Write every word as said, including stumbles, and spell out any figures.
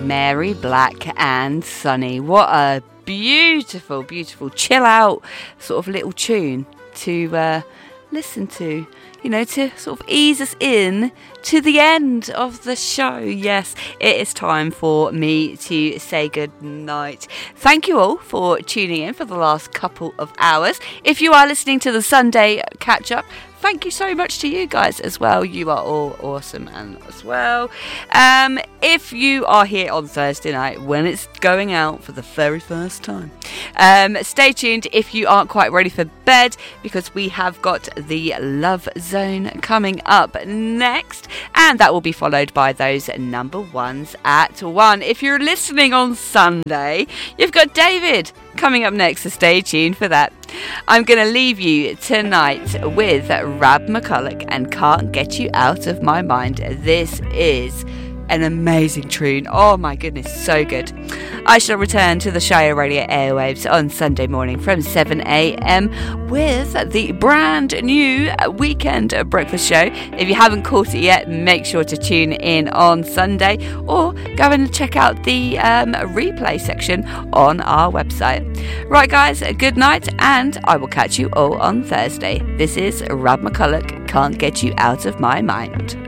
Mary Black and Sunny. What a beautiful, beautiful chill out sort of little tune to uh, listen to, you know, to sort of ease us in to the end of the show. Yes, it is time for me to say good night. Thank you all for tuning in for the last couple of hours. If you are listening to the Sunday catch up, thank you so much to you guys as well. You are all awesome and as well. Um, if you are here on Thursday night when it's going out for the very first time, um, stay tuned if you aren't quite ready for bed, because we have got the Love Zone coming up next, and that will be followed by those number ones at one. If you're listening on Sunday, you've got David coming up next, so stay tuned for that. I'm going to leave you tonight with Rab McCulloch and Can't Get You Out of My Mind. This is an amazing tune. Oh my goodness, so good. I shall return to the Shire Radio airwaves on Sunday morning from seven a.m. with the brand new weekend breakfast show. If you haven't caught it yet, make sure to tune in on Sunday, or go and check out the um, replay section on our website. Right guys, good night, and I will catch you all on Thursday. This is Rab McCulloch, Can't Get You Out of My Mind.